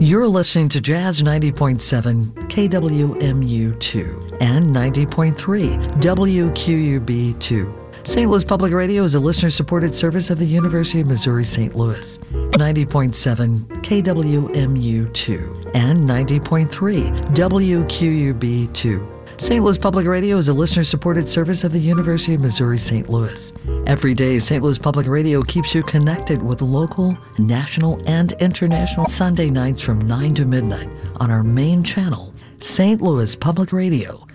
You're listening to Jazz 90.7 KWMU2 and 90.3 WQUB2. St. Louis Public Radio is a listener-supported service of the University of Missouri St. Louis. 90.7 KWMU2 and 90.3 WQUB2. St. Louis Public Radio is a listener-supported service of the University of Missouri St. Louis. Every day, St. Louis Public Radio keeps you connected with local, national, and international Sunday nights from 9 to midnight on our main channel, St. Louis Public Radio,